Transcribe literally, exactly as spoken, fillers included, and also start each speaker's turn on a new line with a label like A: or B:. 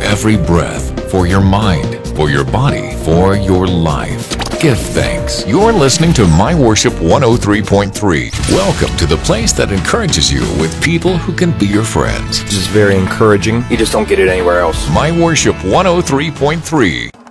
A: every breath, for your mind, for your body, for your life. Give thanks. You're listening to My Worship one oh three point three. Welcome to the place that encourages you with people who can be your friends.
B: This is very encouraging. You just don't get it anywhere else.
A: My Worship one oh three point three.